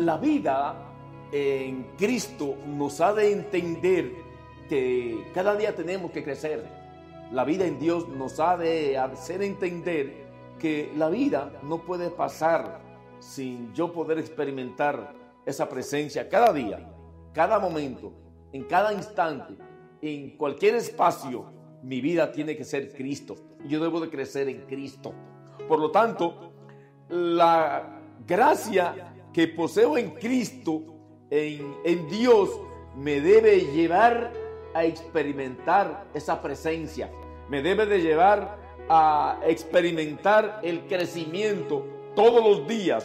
La vida en Cristo nos ha de entender que cada día tenemos que crecer. La vida en Dios nos ha de hacer entender que la vida no puede pasar sin yo poder experimentar esa presencia cada día, cada momento, en cada instante, en cualquier espacio. Mi vida tiene que ser Cristo. Yo debo de crecer en Cristo. Por lo tanto, la gracia que poseo en Cristo, en Dios, me debe llevar a experimentar esa presencia. Me debe de llevar a experimentar el crecimiento todos los días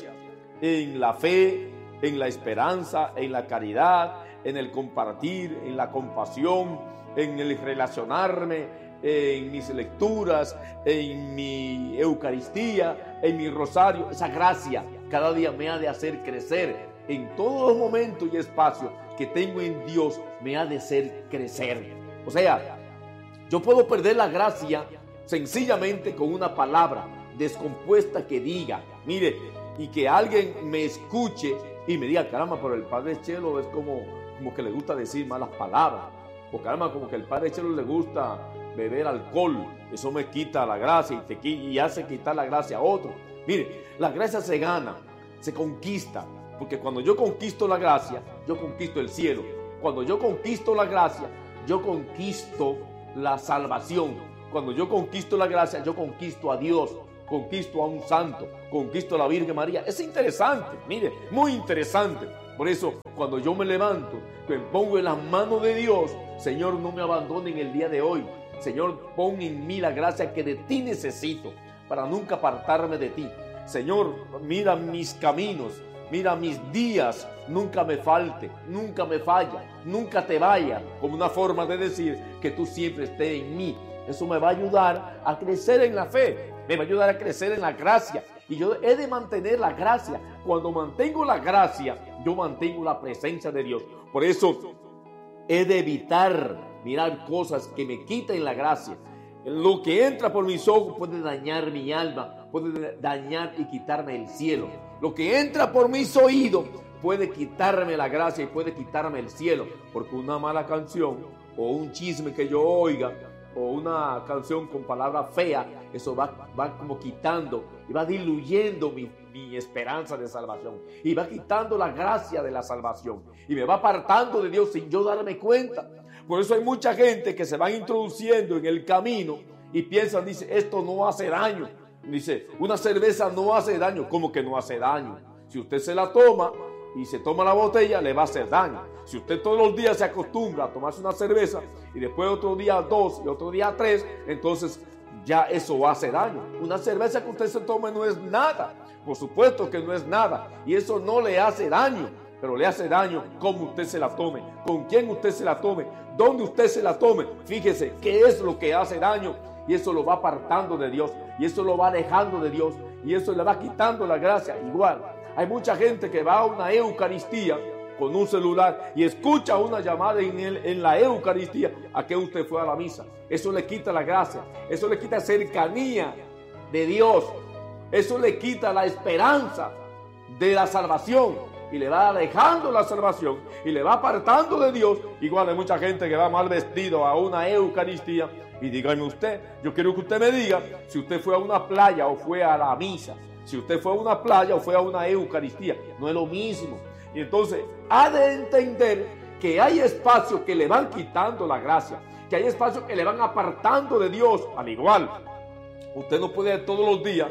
en la fe, en la esperanza, en la caridad, en el compartir, en la compasión, en el relacionarme, en mis lecturas, en mi Eucaristía, en mi rosario. Esa gracia cada día me ha de hacer crecer en todos los momentos y espacios que tengo en Dios. Me ha de hacer crecer. O sea, yo puedo perder la gracia sencillamente con una palabra descompuesta que diga, mire, y que alguien me escuche y me diga, caramba, pero el Padre Chelo es como que le gusta decir malas palabras, o caramba, como que el Padre Chelo le gusta beber alcohol, eso me quita la gracia y hace quitar la gracia a otro. Mire, la gracia se gana, se conquista, porque cuando yo conquisto la gracia, yo conquisto el cielo. Cuando yo conquisto la gracia, yo conquisto la salvación. Cuando yo conquisto la gracia, yo conquisto a Dios, conquisto a un santo, conquisto a la Virgen María. Es interesante, mire, muy interesante. Por eso, cuando yo me levanto, me pongo en las manos de Dios, Señor, no me abandone en el día de hoy. Señor, pon en mí la gracia que de ti necesito para nunca apartarme de ti. Señor, mira mis caminos, mira mis días, nunca me falte, nunca me falla, nunca te vaya, como una forma de decir que tú siempre estés en mí. Eso me va a ayudar a crecer en la fe, me va a ayudar a crecer en la gracia. Y yo he de mantener la gracia. Cuando mantengo la gracia, yo mantengo la presencia de Dios. Por eso he de evitar mirar cosas que me quiten la gracia. Lo que entra por mis ojos puede dañar mi alma, puede dañar y quitarme el cielo. Lo que entra por mis oídos puede quitarme la gracia y puede quitarme el cielo. Porque una mala canción o un chisme que yo oiga o una canción con palabras feas, eso va como quitando y va diluyendo mi esperanza de salvación. Y va quitando la gracia de la salvación. Y me va apartando de Dios sin yo darme cuenta. Por eso hay mucha gente que se van introduciendo en el camino y piensan, dice, esto no hace daño. Dice, una cerveza no hace daño. ¿Cómo que no hace daño? Si usted se la toma y se toma la botella, le va a hacer daño. Si usted todos los días se acostumbra a tomarse una cerveza y después otro día 2 y otro día 3, entonces ya eso va a hacer daño. Una cerveza que usted se tome no es nada. Por supuesto que no es nada. Y eso no le hace daño. Pero le hace daño cómo usted se la tome, con quién usted se la tome, dónde usted se la tome. Fíjese qué es lo que hace daño. Y eso lo va apartando de Dios. Y eso lo va alejando de Dios. Y eso le va quitando la gracia. Igual, hay mucha gente que va a una Eucaristía con un celular y escucha una llamada en la Eucaristía. ¿A qué usted fue a la misa? Eso le quita la gracia. Eso le quita cercanía de Dios. Eso le quita la esperanza de la salvación. Y le va alejando la salvación y le va apartando de Dios. Igual hay mucha gente que va mal vestido a una Eucaristía. Y dígame usted, yo quiero que usted me diga si usted fue a una playa o fue a la misa. Si usted fue a una playa o fue a una Eucaristía, no es lo mismo. Y entonces ha de entender que hay espacios que le van quitando la gracia, que hay espacios que le van apartando de Dios. Al igual, usted no puede todos los días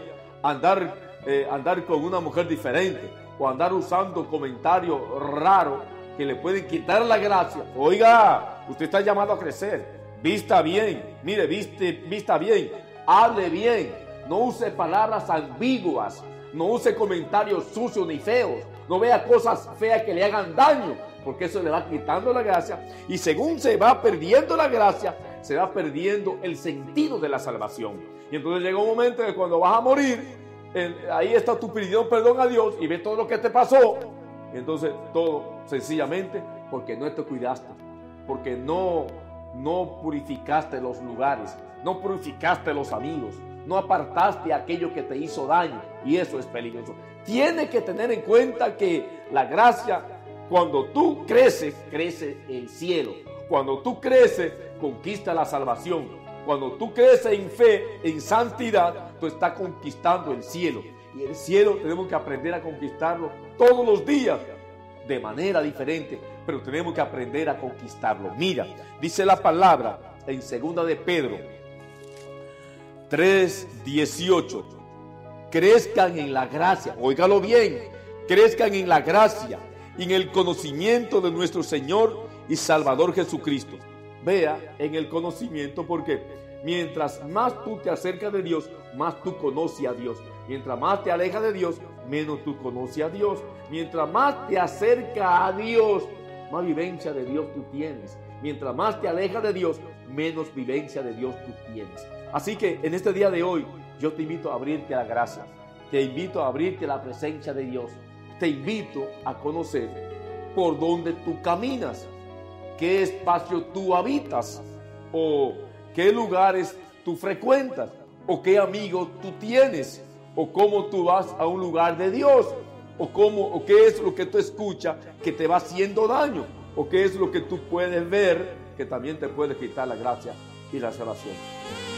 andar con una mujer diferente o andar usando comentarios raros que le pueden quitar la gracia. Oiga, usted está llamado a crecer. Vista bien, mire, vista bien, hable bien, no use palabras ambiguas, no use comentarios sucios ni feos, no vea cosas feas que le hagan daño, porque eso le va quitando la gracia. Y según se va perdiendo la gracia, se va perdiendo el sentido de la salvación. Y entonces llega un momento que cuando vas a morir, ahí está tu pidiendo perdón a Dios y ves todo lo que te pasó. Y entonces todo sencillamente porque no te cuidaste, porque no purificaste los lugares, no purificaste los amigos, no apartaste aquello que te hizo daño. Y eso es peligroso. Tiene que tener en cuenta que La gracia, cuando tú creces, crece el cielo. Cuando tú creces, conquista la salvación. Cuando tú creces en fe, en santidad, tú estás conquistando el cielo. Y el cielo tenemos que aprender a conquistarlo todos los días, de manera diferente, pero tenemos que aprender a conquistarlo. Mira, dice la palabra en 2 de Pedro 3:18. Crezcan en la gracia, óigalo bien, crezcan en la gracia y en el conocimiento de nuestro Señor y Salvador Jesucristo. Vea, en el conocimiento, porque mientras más tú te acercas de Dios, más tú conoces a Dios. Mientras más te alejas de Dios, menos tú conoces a Dios. Mientras más te acercas a Dios, más vivencia de Dios tú tienes. Mientras más te alejas de Dios, menos vivencia de Dios tú tienes. Así que en este día de hoy, yo te invito a abrirte a la gracia. Te invito a abrirte a la presencia de Dios. Te invito a conocer por dónde tú caminas, qué espacio tú habitas, o qué lugares tú frecuentas, o qué amigos tú tienes, o cómo tú vas a un lugar de Dios, o qué es lo que tú escuchas que te va haciendo daño, o qué es lo que tú puedes ver que también te puede quitar la gracia y la salvación.